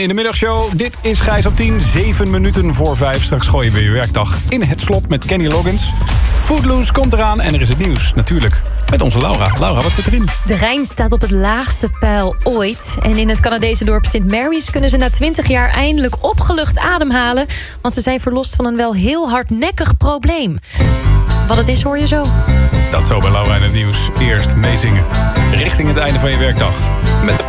In de middagshow, dit is Gijs op 10, 7 minuten voor 5. Straks gooi je weer je werkdag in het slot met Kenny Loggins. Footloose komt eraan en er is het nieuws, natuurlijk. Met onze Laura. Laura, wat zit erin? De Rijn staat op het laagste peil ooit. En in het Canadese dorp St. Mary's kunnen ze na 20 jaar eindelijk opgelucht ademhalen. Want ze zijn verlost van een wel heel hardnekkig probleem. Wat het is, hoor je zo. Dat zo bij Laura in het nieuws. Eerst meezingen. Richting het einde van je werkdag. Met de